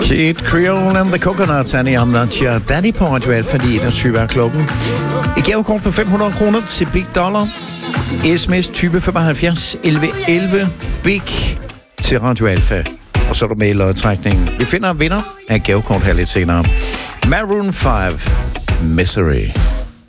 Kid Creole and the Coconuts, Annie, I'm not your daddy på Radio Alfa, fordi 21 er klokken. Et gavekort på 500 kroner til Big Dollar. SMS type 75 11 11 Big til Radio Alfa. Og så er du med i lodtrækningen. Vi finder en vinder af gavekort her lidt senere. Maroon 5, Misery.